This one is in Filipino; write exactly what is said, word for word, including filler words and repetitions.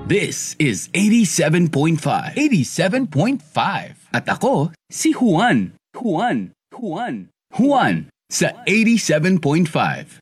This is eighty-seven point five. eighty-seven point five. At ako, si Juan. Juan. Juan. Juan sa eighty-seven point five.